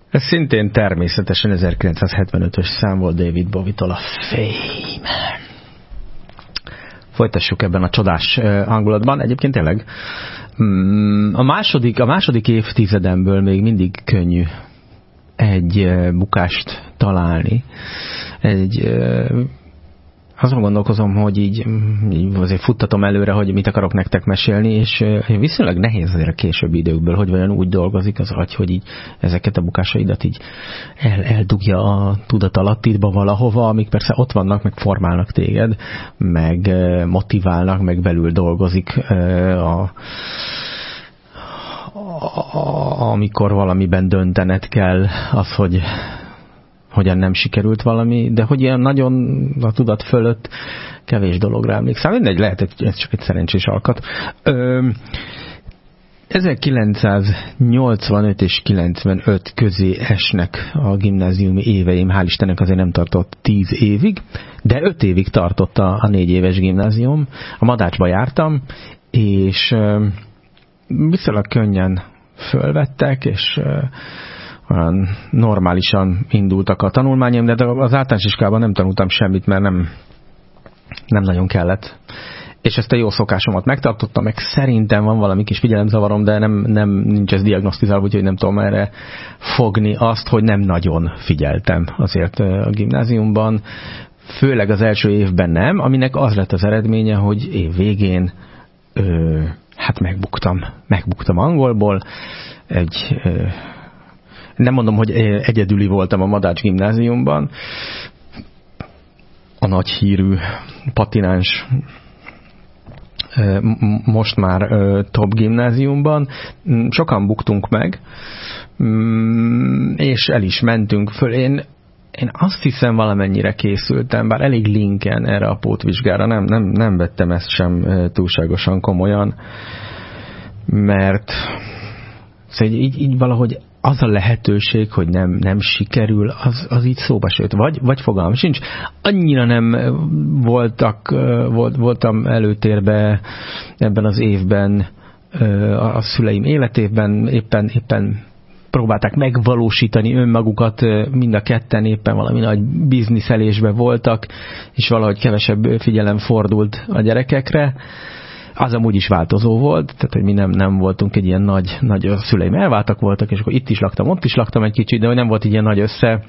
Ez szintén természetesen 1975-ös szám volt David Bowie-tól, a Fame. Folytassuk ebben a csodás hangulatban. Egyébként tényleg a második évtizedemből még mindig könnyű egy bukást találni. Azon gondolkozom, hogy így azért futtatom előre, hogy mit akarok nektek mesélni, és viszonylag nehéz azért a későbbi időkből, hogy vajon úgy dolgozik az agy, hogy így ezeket a bukásaidat így eldugja a tudatalattiba valahova, amik persze ott vannak, meg formálnak téged, meg motiválnak, meg belül dolgozik amikor valamiben döntened kell, az, hogy hogyan nem sikerült valami, de hogy ilyen nagyon a tudat fölött kevés dologra emlékszem. Mindegy, lehet, hogy ez csak egy szerencsés alkat. 1985 és 95 közé esnek a gimnáziumi éveim. Hál' Istennek azért nem tartott 10 évig, de 5 évig tartott a 4 éves gimnázium. A Madácsba jártam, és viszonylag könnyen fölvettek, és olyan normálisan indultak a tanulmányom, de az általános iskolában nem tanultam semmit, mert nem nagyon kellett. És ezt a jó szokásomat megtartottam, meg szerintem van valami kis figyelemzavarom, de nincs ez diagnosztizálva, úgyhogy nem tudom erre fogni azt, hogy nem nagyon figyeltem azért a gimnáziumban. Főleg az első évben nem, aminek az lett az eredménye, hogy év végén hát megbuktam angolból. Nem mondom, hogy egyedüli voltam a Madács gimnáziumban. A nagy hírű patináns most már top gimnáziumban. Sokan buktunk meg, és el is mentünk föl. Én azt hiszem valamennyire készültem, bár elég linken erre a pótvizsgára. Nem vettem ezt sem túlságosan komolyan, mert szóval így valahogy az a lehetőség, hogy nem sikerül, az így szóba sőt, vagy fogalmam sincs. Annyira nem voltam előtérbe ebben az évben a szüleim életében, éppen próbálták megvalósítani önmagukat, mind a ketten éppen valami nagy bizniszelésben voltak, és valahogy kevesebb figyelem fordult a gyerekekre. Az amúgy is változó volt, tehát hogy mi nem voltunk egy ilyen nagy a szüleim elváltak voltak, és akkor itt is laktam, ott is laktam egy kicsit, de hogy nem volt egy ilyen nagy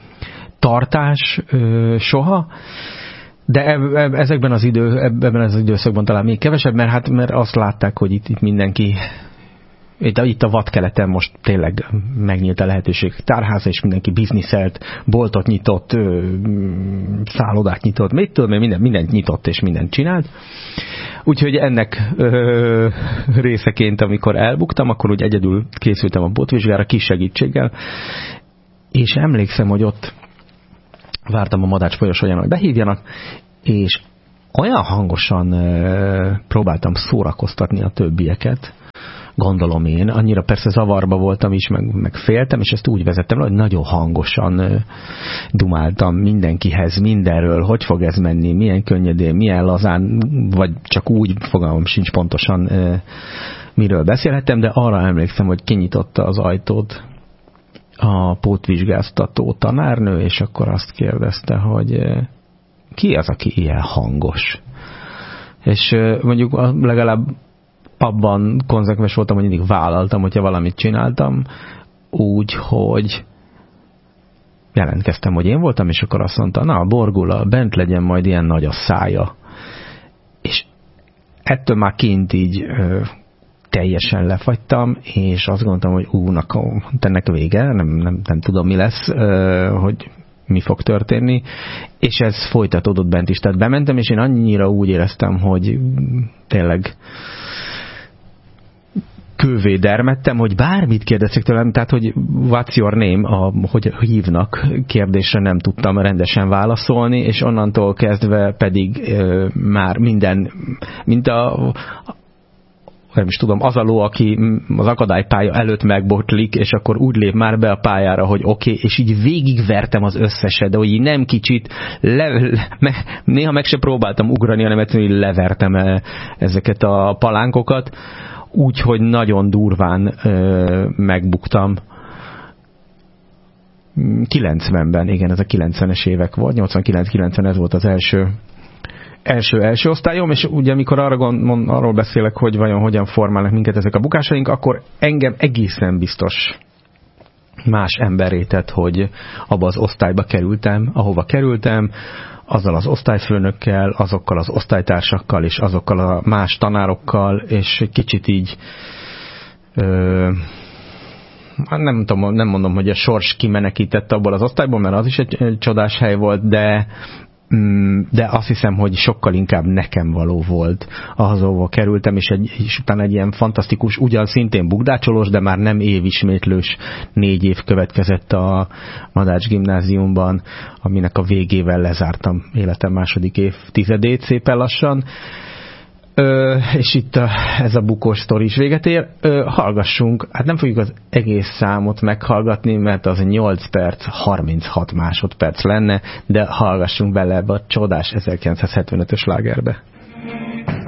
összetartás soha. De ebben az időszakban talán még kevesebb, mert azt látták, hogy itt mindenki, itt a vadkeleten most tényleg megnyílt a lehetőség. Tárháza, és mindenki bizniszelt, boltot nyitott, szállodát nyitott, mit tudom, mindent nyitott és mindent csinált. Úgyhogy ennek részeként, amikor elbuktam, akkor úgy egyedül készültem a pótvizsgára kis segítséggel, és emlékszem, hogy ott vártam a Madács folyosóján, hogy behívjanak, és olyan hangosan próbáltam szórakoztatni a többieket, gondolom én, annyira persze zavarba voltam is, meg féltem, és ezt úgy vezettem, hogy nagyon hangosan dumáltam mindenkihez, mindenről, hogy fog ez menni, milyen könnyedén, milyen lazán, vagy csak úgy, fogalmam sincs pontosan, miről beszélhettem, de arra emlékszem, hogy kinyitotta az ajtót a pótvizsgáztató tanárnő, és akkor azt kérdezte, hogy ki az, aki ilyen hangos? És mondjuk legalább abban konzekvens voltam, hogy mindig vállaltam, hogyha valamit csináltam, úgy, hogy jelentkeztem, hogy én voltam, és akkor azt mondta, na, Borgula, bent legyen majd ilyen nagy a szája. És ettől már kint így teljesen lefagytam, és azt gondoltam, hogy ennek vége, nem tudom, mi lesz, hogy mi fog történni, és ez folytatódott bent is. Tehát bementem, és én annyira úgy éreztem, hogy tényleg kővé dermedtem, hogy bármit kérdeztek tőlem, tehát, hogy what's your name, hogy hívnak kérdésre nem tudtam rendesen válaszolni, és onnantól kezdve pedig már minden, mint nem is tudom, az a ló, aki az akadálypálya előtt megbotlik, és akkor úgy lép már be a pályára, hogy oké, és így végigvertem az összeset, de hogy így nem kicsit, néha meg se próbáltam ugrani, hanem egyszerűen levertem ezeket a palánkokat, úgyhogy nagyon durván megbuktam. 90-ben, igen, ez a 90-es évek volt, 89-90 ez volt az első osztályom, és ugye amikor arról beszélek, hogy vajon hogyan formálnak minket ezek a bukásaink, akkor engem egészen biztos más emberré tett, hogy abba az osztályba kerültem, ahova kerültem, azzal az osztályfőnökkel, azokkal az osztálytársakkal, és azokkal a más tanárokkal, és kicsit így nem mondom, hogy a sors kimenekítette abból az osztályból, mert az is egy csodás hely volt, de azt hiszem, hogy sokkal inkább nekem való volt ahhoz, ahova kerültem, és utána egy ilyen fantasztikus, ugyan szintén bukdácsolós, de már nem évismétlős 4 év következett a Madács gimnáziumban, aminek a végével lezártam életem második évtizedét szépen lassan. És itt ez a bukós sztori is véget ér. Hallgassunk, hát nem fogjuk az egész számot meghallgatni, mert az 8 perc, 36 másodperc lenne, de hallgassunk bele ebbe a csodás 1975-ös slágerbe.